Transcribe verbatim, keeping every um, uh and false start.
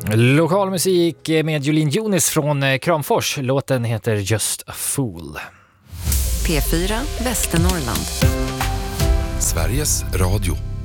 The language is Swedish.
Lokal musik med Jolene Jonas från Kramfors. Låten heter Just a Fool. P fyra Västernorrland. Sveriges Radio.